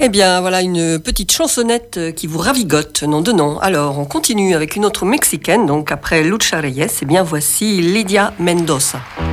Eh bien, voilà une petite chansonnette qui vous ravigote, nom de nom. Alors, on continue avec une autre mexicaine, donc après Lucha Reyes, eh bien, voici Lydia Mendoza.